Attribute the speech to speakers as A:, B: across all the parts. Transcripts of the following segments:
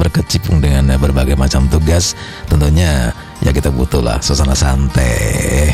A: berkecimpung dengan berbagai macam tugas. Tentunya ya kita butuhlah suasana santai.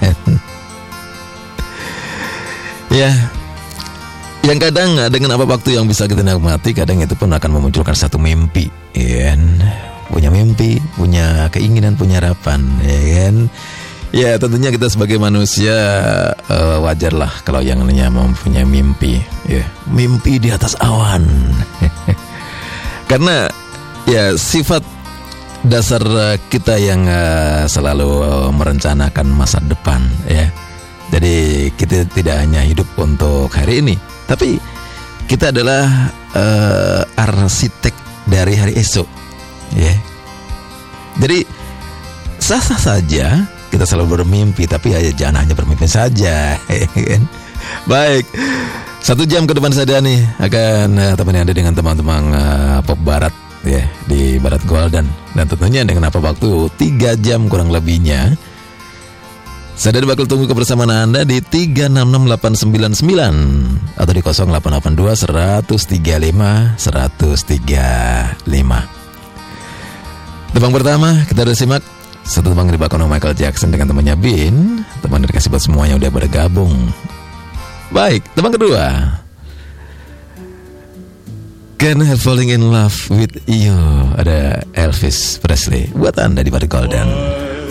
A: Ya, yang kadang dengan apa waktu yang bisa kita nikmati, kadang itu pun akan memunculkan satu mimpi, ya kan? Punya mimpi, punya keinginan, punya harapan, ya kan? Ya tentunya kita sebagai manusia wajarlah kalau yang namanya mempunyai mimpi, ya mimpi di atas awan. Karena ya sifat dasar kita yang selalu merencanakan masa depan, ya. Jadi kita tidak hanya hidup untuk hari ini, tapi kita adalah arsitek dari hari esok, ya. Jadi sah-sah saja kita selalu bermimpi, tapi jangan hanya bermimpi saja. Baik, 1 jam ke depan saya nih akan temani Anda dengan teman-teman pop barat, ya, di Barat Golden. Dan tentunya dengan apa waktu 3 jam kurang lebihnya. Saya bakal tunggu kebersamaan Anda di 366899 atau di 0882 135 135. Tebang pertama kita udah simak, satu tebang dibawakan oleh Michael Jackson dengan temannya Bin. Teman dikasih buat semuanya udah bergabung. Baik, tebang kedua, Can't Help Falling in Love with You, ada Elvis Presley buat Anda di Barat Golden.